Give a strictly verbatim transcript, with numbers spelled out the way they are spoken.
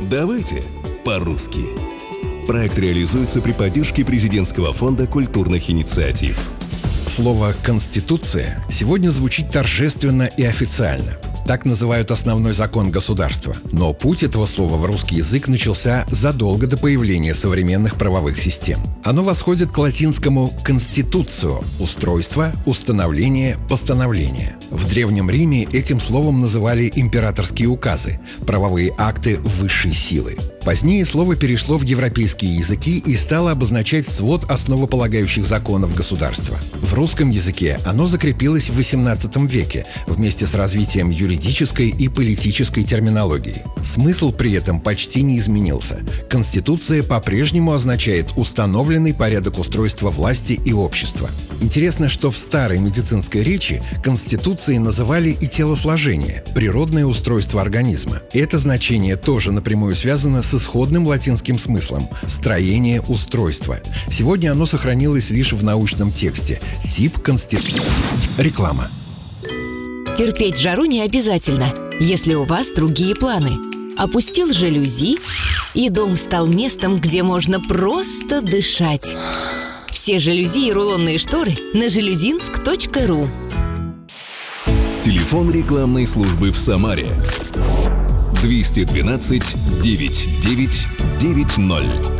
Давайте по-русски. Проект реализуется при поддержке Президентского фонда культурных инициатив. Слово «конституция» сегодня звучит торжественно и официально. Так называют основной закон государства. Но путь этого слова в русский язык начался задолго до появления современных правовых систем. Оно восходит к латинскому «constitutio» – устройство, установление, постановление. В Древнем Риме этим словом называли императорские указы – правовые акты высшей силы. Позднее слово перешло в европейские языки и стало обозначать свод основополагающих законов государства. В русском языке оно закрепилось в восемнадцатом веке вместе с развитием юридической и политической терминологии. Смысл при этом почти не изменился. Конституция по-прежнему означает установленный порядок устройства власти и общества. Интересно, что в старой медицинской речи Конституцией называли и телосложение – природное устройство организма. Это значение тоже напрямую связано с исходным латинским смыслом – строение устройства. Сегодня оно сохранилось лишь в научном тексте – тип Конституции. Реклама. Терпеть жару не обязательно, если у вас другие планы. Опустил жалюзи, и дом стал местом, где можно просто дышать. Все жалюзи и рулонные шторы на жалюзинск точка ру. Телефон рекламной службы в Самаре. двести двенадцать девятьсот девять девять ноль.